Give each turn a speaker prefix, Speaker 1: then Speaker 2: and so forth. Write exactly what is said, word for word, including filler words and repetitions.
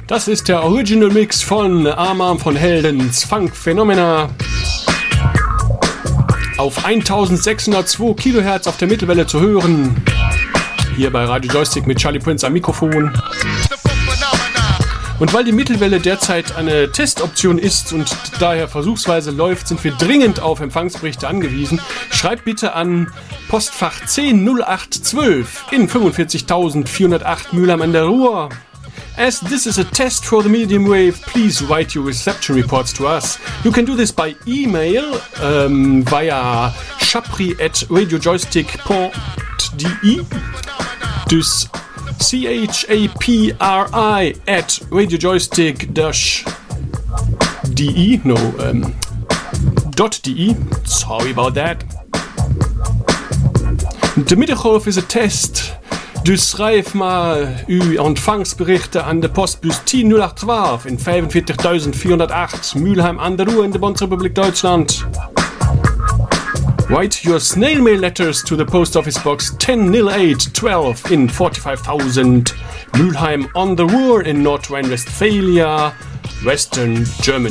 Speaker 1: Das ist der Original Mix von Arm von Heldens Funk Phenomena auf eintausendsechshundertzwei Kilohertz auf der Mittelwelle zu hören. Hier bei Radio Joystick mit Charlie Prince am Mikrofon. Und weil die Mittelwelle derzeit eine Testoption ist und daher versuchsweise läuft, sind wir dringend auf Empfangsberichte angewiesen. Schreibt bitte an Postfach zehn null acht zwölf in fünfundvierzigtausendvierhundertacht Mülheim an der Ruhr. As this is a test for the medium wave, please write your reception reports to us. You can do this by email um, via chapri at radiojoystick dot de. Dus C H A P R I at radiojoystick dash de. No, um, dot de. Sorry about that. De Middengolf is a test. Dus schrijf maar uw ontvangsberichten aan de postbus tien nul acht twaalf in vijfenveertigtausendvierhondertacht Mülheim an der Ruhr in de Bundesrepublik Deutschland. Write your snail mail letters to the post office box ten oh eight twelve in forty-five thousand Mülheim on the Ruhr in North Rhine-Westphalia, Western Germany.